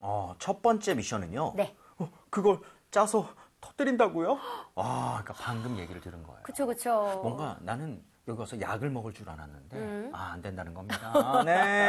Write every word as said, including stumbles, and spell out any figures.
어, 첫 번째 미션은요. 네. 어, 그걸 짜서 터뜨린다고요? 아, 그러니까 방금 얘기를 들은 거예요. 그쵸, 그쵸. 뭔가 나는 여기 와서 약을 먹을 줄 알았는데 음. 아, 안 된다는 겁니다. 네.